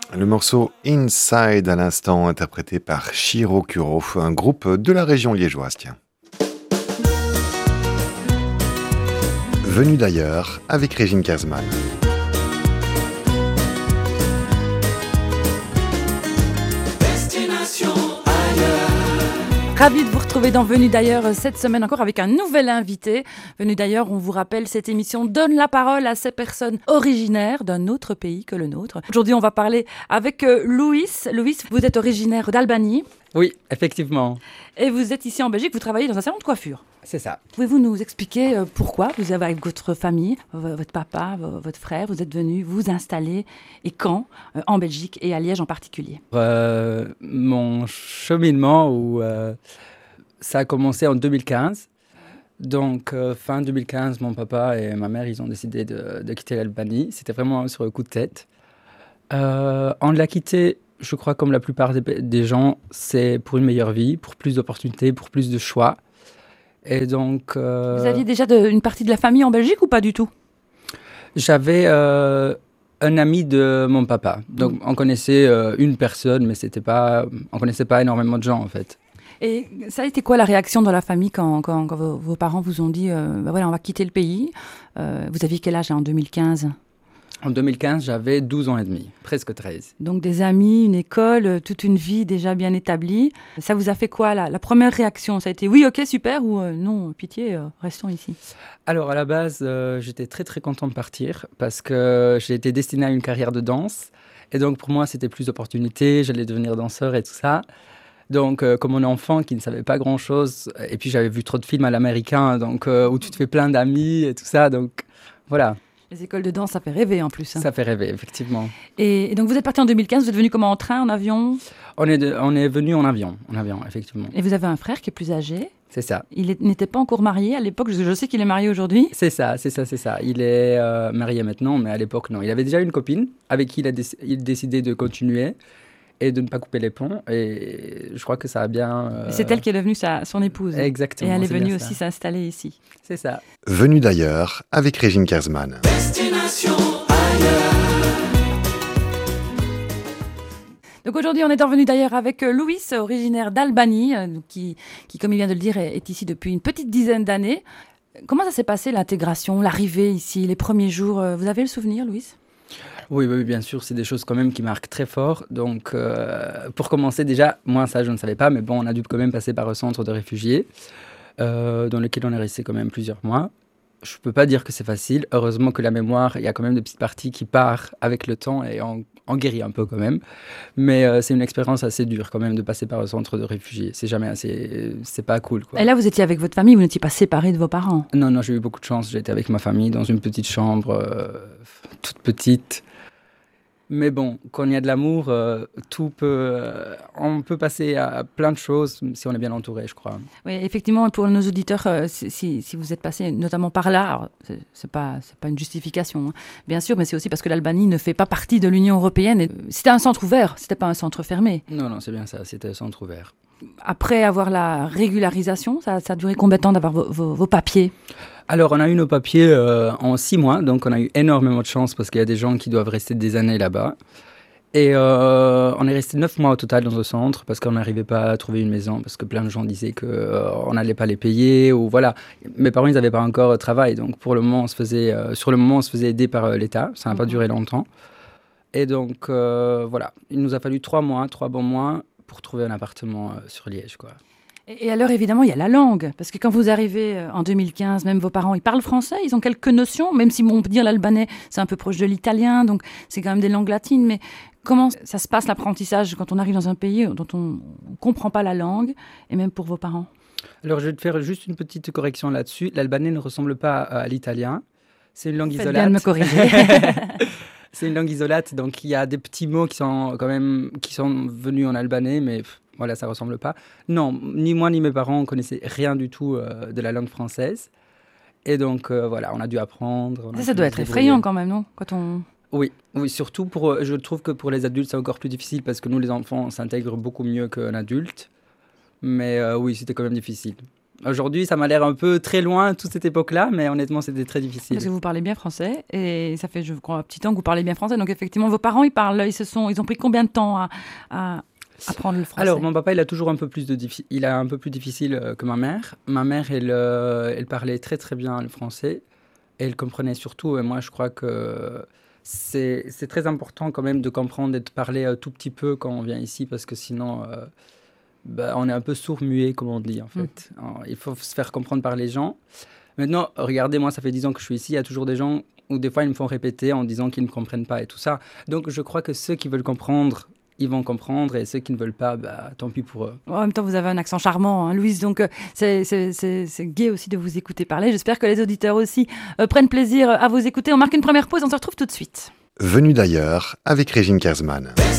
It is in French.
Le morceau Inside à l'instant, interprété par Shiro Kuro, un groupe de la région liégeoise. Tiens. Venu d'ailleurs avec Régine Kersman. Ravi de vous retrouver dans Venu d'ailleurs cette semaine encore avec un nouvel invité. Venu d'ailleurs, on vous rappelle, cette émission donne la parole à ces personnes originaires d'un autre pays que le nôtre. Aujourd'hui, on va parler avec Louis. Louis, vous êtes originaire d'Albanie. Oui, effectivement. Et vous êtes ici en Belgique, vous travaillez dans un salon de coiffure. C'est ça. Pouvez-vous nous expliquer pourquoi vous avez avec votre famille, votre papa, votre frère, vous êtes venu vous installer et quand en Belgique et à Liège en particulier? Mon cheminement, ça a commencé en 2015. Donc, fin 2015, mon papa et ma mère, ils ont décidé de quitter l'Albanie. C'était vraiment sur le coup de tête. On l'a quitté, je crois, comme la plupart des gens, c'est pour une meilleure vie, pour plus d'opportunités, pour plus de choix. Et donc, vous aviez déjà une partie de la famille en Belgique ou pas du tout? J'avais un ami de mon papa. Donc, on connaissait une personne, mais on connaissait pas énormément de gens, en fait. Et ça a été quoi la réaction dans la famille quand vos parents vous ont dit voilà, on va quitter le pays? Vous aviez quel âge en 2015? En 2015, j'avais 12 ans et demi, presque 13. Donc des amis, une école, toute une vie déjà bien établie. Ça vous a fait quoi la première réaction? Ça a été oui, ok, super ou non, pitié, restons ici? Alors à la base, j'étais très très content de partir parce que j'ai été destiné à une carrière de danse. Et donc pour moi, c'était plus d'opportunités, j'allais devenir danseur et tout ça. Donc comme un enfant qui ne savait pas grand-chose, et puis j'avais vu trop de films à l'américain, donc où tu te fais plein d'amis et tout ça, donc voilà. Les écoles de danse, ça fait rêver en plus. Hein. Ça fait rêver, effectivement. Et donc vous êtes parti en 2015, vous êtes venu comment, en train, en avion? On est venu en avion, effectivement. Et vous avez un frère qui est plus âgé? C'est ça. Il n'était pas encore marié à l'époque, je sais qu'il est marié aujourd'hui. C'est ça. Il est marié maintenant, mais à l'époque, non. Il avait déjà une copine avec qui il décidait de continuer et de ne pas couper les ponts. Et je crois que ça a bien... C'est elle qui est devenue son épouse. Exactement. Et elle est venue aussi s'installer ici. C'est ça. Venu d'ailleurs avec Régine Kersman. Destination ailleurs. Donc aujourd'hui, on est revenu d'ailleurs avec Louis, originaire d'Albanie, qui, comme il vient de le dire, est ici depuis une petite dizaine d'années. Comment ça s'est passé l'intégration, l'arrivée ici, les premiers jours? Vous avez le souvenir, Louis? Oui, bien sûr, c'est des choses quand même qui marquent très fort. Donc, pour commencer, déjà, moi, ça, je ne savais pas, mais bon, on a dû quand même passer par un centre de réfugiés, dans lequel on est resté quand même plusieurs mois. Je ne peux pas dire que c'est facile. Heureusement que la mémoire, il y a quand même des petites parties qui partent avec le temps et on guérit un peu quand même. Mais c'est une expérience assez dure quand même de passer par un centre de réfugiés. C'est pas cool, quoi. Et là, vous étiez avec votre famille, vous n'étiez pas séparés de vos parents? Non, j'ai eu beaucoup de chance. J'étais avec ma famille dans une petite chambre, toute petite. Mais bon, quand il y a de l'amour, on peut passer à plein de choses si on est bien entouré, je crois. Oui, effectivement, pour nos auditeurs, si vous êtes passé notamment par là, alors, c'est pas une justification, hein, bien sûr, mais c'est aussi parce que l'Albanie ne fait pas partie de l'Union européenne. Et c'était un centre ouvert, c'était pas un centre fermé. Non, c'est bien ça, c'était un centre ouvert. Après avoir la régularisation, ça a duré combien de temps d'avoir vos papiers? Alors, on a eu nos papiers en 6 mois, donc on a eu énormément de chance parce qu'il y a des gens qui doivent rester des années là-bas. Et on est resté 9 mois au total dans ce centre parce qu'on n'arrivait pas à trouver une maison, parce que plein de gens disaient qu'on n'allait pas les payer, ou voilà. Mes parents, ils n'avaient pas encore travail, donc sur le moment, on se faisait aider par l'État, ça n'a pas duré longtemps. Et donc, voilà, il nous a fallu 3 bons mois pour trouver un appartement sur Liège, quoi. Et alors, évidemment, il y a la langue. Parce que quand vous arrivez en 2015, même vos parents, ils parlent français, ils ont quelques notions, même si on peut dire l'albanais, c'est un peu proche de l'italien, donc c'est quand même des langues latines. Mais comment ça se passe l'apprentissage quand on arrive dans un pays dont on ne comprend pas la langue, et même pour vos parents? Alors, je vais te faire juste une petite correction là-dessus. L'albanais ne ressemble pas à l'italien. C'est une langue isolate. Faites bien de me corriger. C'est une langue isolate, donc il y a des petits mots qui sont venus en albanais, mais voilà, ça ressemble pas. Non, ni moi ni mes parents, on connaissait rien du tout de la langue française. Et donc, voilà, on a dû apprendre. Ça doit être effrayant quand même, non? Oui, surtout je trouve que pour les adultes, c'est encore plus difficile parce que nous, les enfants, on s'intègre beaucoup mieux qu'un adulte. Mais oui, c'était quand même difficile. Aujourd'hui, ça m'a l'air un peu très loin, toute cette époque-là, mais honnêtement, c'était très difficile. Parce que vous parlez bien français et ça fait, je crois, un petit temps que vous parlez bien français. Donc effectivement, vos parents, ils ont pris combien de temps à apprendre le français? Alors, mon papa, il a toujours un peu plus difficile que ma mère. Ma mère, elle parlait très très bien le français et elle comprenait surtout. Et moi, je crois que c'est très important quand même de comprendre et de parler un tout petit peu quand on vient ici, parce que sinon, on est un peu sourd-muet, comme on dit en fait. Alors, il faut se faire comprendre par les gens. Maintenant, regardez, moi, ça fait 10 ans que je suis ici. Il y a toujours des gens où des fois, ils me font répéter en disant qu'ils ne comprennent pas et tout ça. Donc, je crois que ceux qui veulent comprendre, ils vont comprendre, et ceux qui ne veulent pas, tant pis pour eux. En même temps, vous avez un accent charmant, hein, Louise, donc c'est gai aussi de vous écouter parler. J'espère que les auditeurs aussi prennent plaisir à vous écouter. On marque une première pause, on se retrouve tout de suite. Venu d'ailleurs avec Régine Kersman.